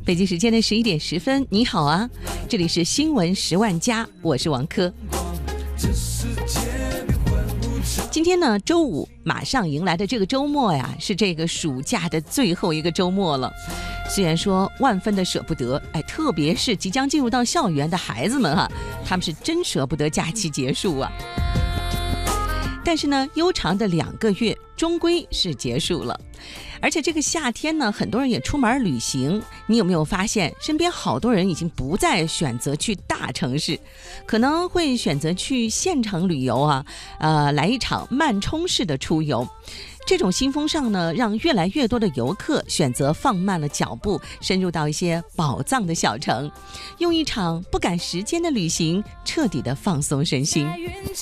北京时间的11点10分，你好啊，这里是新闻10万加，我是王珂。今天呢，周五马上迎来的这个周末呀，是这个暑假的最后一个周末了。虽然说万分的舍不得，特别是即将进入到校园的孩子们他们是真舍不得假期结束啊。但是呢，悠长的2个月终归是结束了。而且这个夏天呢，很多人也出门旅行，你有没有发现身边好多人已经不再选择去大城市，可能会选择去县城旅游来一场慢充式的出游。这种新风尚呢，让越来越多的游客选择放慢了脚步，深入到一些宝藏的小城，用一场不赶时间的旅行彻底的放松身心。